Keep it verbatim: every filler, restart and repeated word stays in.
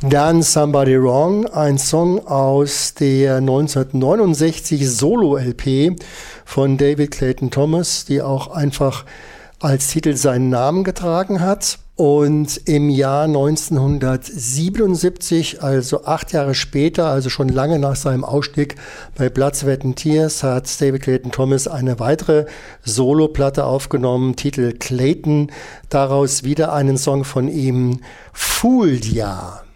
Dann Somebody Wrong, ein Song aus der neunzehnhundertneunundsechzig Solo-L P von David Clayton Thomas, die auch einfach als Titel seinen Namen getragen hat. Und im Jahr neunzehnhundertsiebenundsiebzig, also acht Jahre später, also schon lange nach seinem Ausstieg bei Blood, Sweat and Tears, hat David Clayton Thomas eine weitere Soloplatte aufgenommen, Titel Clayton, daraus wieder einen Song von ihm, Fooled Ya.